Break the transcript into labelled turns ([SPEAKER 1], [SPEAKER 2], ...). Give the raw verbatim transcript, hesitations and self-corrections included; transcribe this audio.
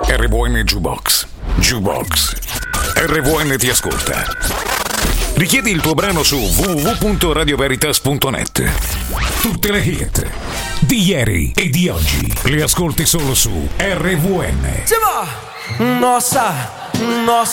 [SPEAKER 1] R V N Jukebox. Jukebox. R V N ti ascolta. Richiedi il tuo brano su w w w punto radio veritas punto net. Tutte le hit di ieri e di oggi le ascolti solo su R V N.
[SPEAKER 2] Nossa, nossa.